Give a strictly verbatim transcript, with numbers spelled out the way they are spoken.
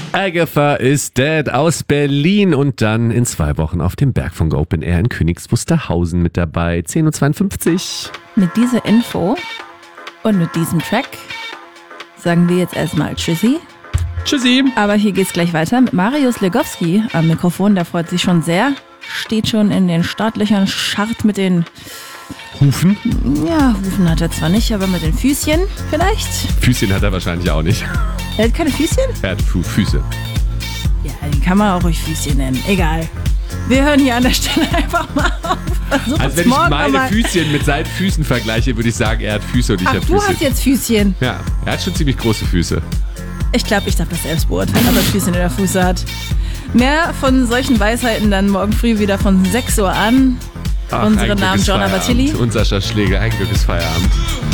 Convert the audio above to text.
Agatha is Dead aus Berlin und dann in zwei Wochen auf dem Bergfunk Open Air in Königs Wusterhausen mit dabei. zehn Uhr zweiundfünfzig. Mit dieser Info und mit diesem Track sagen wir jetzt erstmal Tschüssi. Tschüssi. Aber hier geht's gleich weiter mit Marius Legowski am Mikrofon. Der freut sich schon sehr. Steht schon in den Startlöchern, scharrt mit den Hufen? Ja, Hufen hat er zwar nicht, aber mit den Füßchen vielleicht. Füßchen hat er wahrscheinlich auch nicht. Er hat keine Füßchen? Er hat Fu- Füße. Ja, die kann man auch ruhig Füßchen nennen. Egal. Wir hören hier an der Stelle einfach mal auf. Versuch Also es wenn ich morgen meine mal. Füßchen mit seinen Füßen vergleiche, würde ich sagen, er hat Füße und ich Ach, habe du Füße. hast jetzt Füßchen. Ja, er hat schon ziemlich große Füße. Ich glaube, ich darf das selbst beurteilen, ob er Füßchen oder Füße hat. Mehr von solchen Weisheiten dann morgen früh wieder von sechs Uhr an. Ach, Unsere ein Namen Glück ist John Feierabend. Abatilli. Und Sascha Schläger, ein Glück ist Feierabend.